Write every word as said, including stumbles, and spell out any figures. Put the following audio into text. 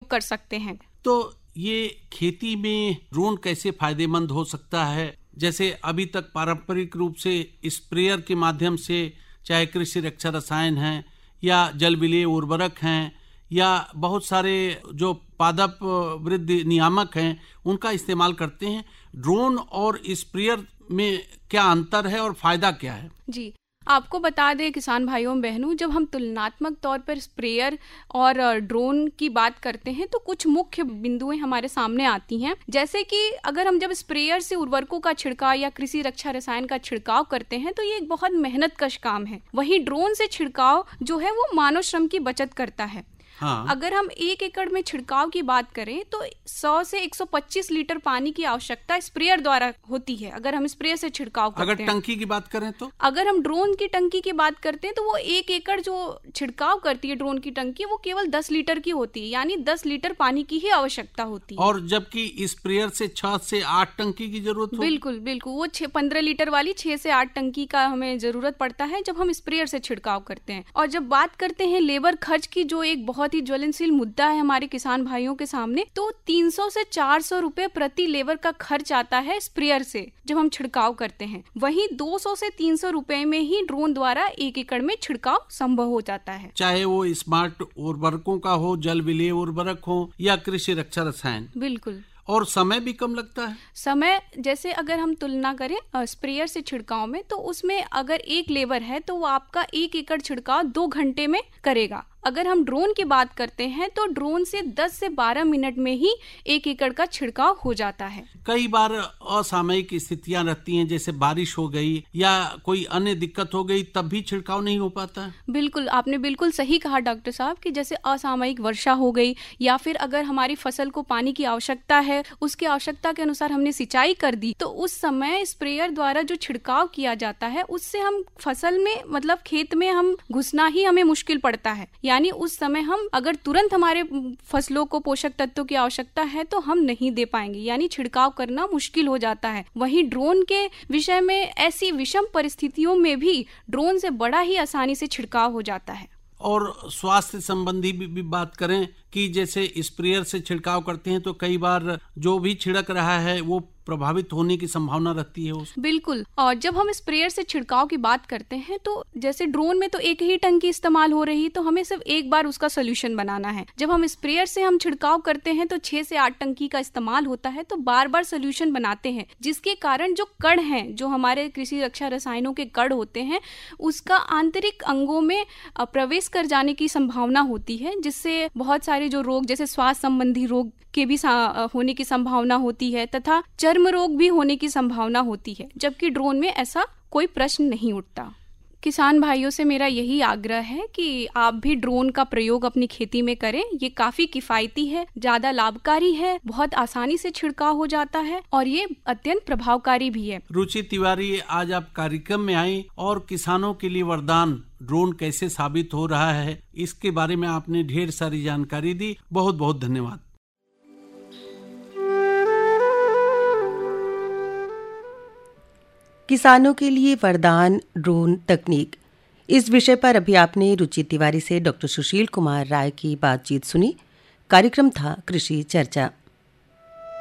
कर सकते हैं। तो ये खेती में ड्रोन कैसे फायदेमंद हो सकता है? जैसे अभी तक पारंपरिक रूप से स्प्रेयर के माध्यम से, चाहे कृषि रक्षा रसायन है या जल विलेय उर्वरक हैं या बहुत सारे जो पादप वृद्धि नियामक हैं, उनका इस्तेमाल करते हैं। ड्रोन और स्प्रेयर में क्या अंतर है और फायदा क्या है? जी, आपको बता दें किसान भाइयों बहनों, जब हम तुलनात्मक तौर पर स्प्रेयर और ड्रोन की बात करते हैं तो कुछ मुख्य बिंदुएं हमारे सामने आती हैं। जैसे कि अगर हम जब स्प्रेयर से उर्वरकों का छिड़काव या कृषि रक्षा रसायन का छिड़काव करते हैं तो ये एक बहुत मेहनत कश काम है। वहीं ड्रोन से छिड़काव जो है वो मानव श्रम की बचत करता है। हाँ। अगर हम एक एकड़ में छिड़काव की बात करें तो सौ से एक सौ पच्चीस लीटर पानी की आवश्यकता स्प्रेयर द्वारा होती है, अगर हम स्प्रेयर से छिड़काव करते हैं। अगर टंकी की बात करें तो अगर हम ड्रोन की टंकी की बात करते हैं तो वो एक एकड़ जो छिड़काव करती है ड्रोन की टंकी, वो केवल दस लीटर की होती है, यानी दस लीटर पानी की ही आवश्यकता होती है। और जबकि स्प्रेयर से छह से आठ टंकी की जरूरत हो। बिल्कुल बिल्कुल, वो छह पंद्रह लीटर वाली छह से आठ टंकी का हमें जरूरत पड़ता है जब हम स्प्रेयर से छिड़काव करते हैं। और जब बात करते हैं लेबर खर्च की, जो एक बहुत ही ज्वलनशील मुद्दा है हमारे किसान भाइयों के सामने, तो तीन सौ से चार सौ रुपए प्रति लेबर का खर्च आता है स्प्रेयर से जब हम छिड़काव करते हैं। वहीं दो सौ से तीन सौ रुपए में ही ड्रोन द्वारा एक एकड़ में छिड़काव संभव हो जाता है, चाहे वो स्मार्ट उर्वरकों का हो, जल विलेय उर्वरक हो या कृषि रक्षा रसायन। बिल्कुल। और समय भी कम लगता है। समय जैसे अगर हम तुलना करें स्प्रेयर से छिड़काव में, तो उसमें अगर एक लेबर है तो वो आपका एक एकड़ छिड़काव दो घंटे में करेगा। अगर हम ड्रोन की बात करते हैं तो ड्रोन से दस से बारह मिनट में ही एक एकड़ का छिड़काव हो जाता है। कई बार असामयिक स्थितियां रहती हैं, जैसे बारिश हो गई या कोई अन्य दिक्कत हो गई, तब भी छिड़काव नहीं हो पाता है। बिल्कुल, आपने बिल्कुल सही कहा डॉक्टर साहब कि जैसे असामयिक वर्षा हो गई या फिर अगर हमारी फसल को पानी की आवश्यकता है, उसकी आवश्यकता के अनुसार हमने सिंचाई कर दी, तो उस समय स्प्रेयर द्वारा जो छिड़काव किया जाता है उससे हम फसल में मतलब खेत में हम घुसना ही हमें मुश्किल पड़ता है। यानी उस समय हम अगर तुरंत हमारे फसलों को पोषक तत्वों की आवश्यकता है तो हम नहीं दे पाएंगे, यानी छिड़काव करना मुश्किल हो जाता है। वहीं ड्रोन के विषय में ऐसी विषम परिस्थितियों में भी ड्रोन से बड़ा ही आसानी से छिड़काव हो जाता है। और स्वास्थ्य संबंधी भी, भी बात करें कि जैसे स्प्रेयर से छिड़काव करते हैं तो कई बार जो भी छिड़क रहा है वो प्रभावित होने की संभावना रहती है उसमें। बिल्कुल, और जब हम स्प्रेयर से छिड़काव की बात करते हैं तो जैसे ड्रोन में तो एक ही टंकी इस्तेमाल हो रही है, तो हमें सिर्फ एक बार उसका सोल्यूशन बनाना है। जब हम स्प्रेयर से हम छिड़काव करते हैं तो छह से आठ टंकी का इस्तेमाल होता है, तो बार बार सोल्यूशन बनाते हैं, जिसके कारण जो कण हैं, जो हमारे कृषि रक्षा रसायनों के कण होते हैं, उसका आंतरिक अंगों में प्रवेश कर जाने की संभावना होती है, जिससे बहुत सारे जो रोग जैसे श्वास संबंधी रोग के भी होने की संभावना होती है तथा चर्म रोग भी होने की संभावना होती है, जबकि ड्रोन में ऐसा कोई प्रश्न नहीं उठता। किसान भाइयों से मेरा यही आग्रह है कि आप भी ड्रोन का प्रयोग अपनी खेती में करें। ये काफी किफायती है, ज्यादा लाभकारी है, बहुत आसानी से छिड़काव हो जाता है और ये अत्यंत प्रभावकारी भी है। रुचि तिवारी, आज आप कार्यक्रम में आई और किसानों के लिए वरदान ड्रोन कैसे साबित हो रहा है, इसके बारे में आपने ढेर सारी जानकारी दी। बहुत बहुत धन्यवाद। किसानों के लिए वरदान ड्रोन तकनीक, इस विषय पर अभी आपने रुचि तिवारी से डॉक्टर सुशील कुमार राय की बातचीत सुनी। कार्यक्रम था कृषि चर्चा।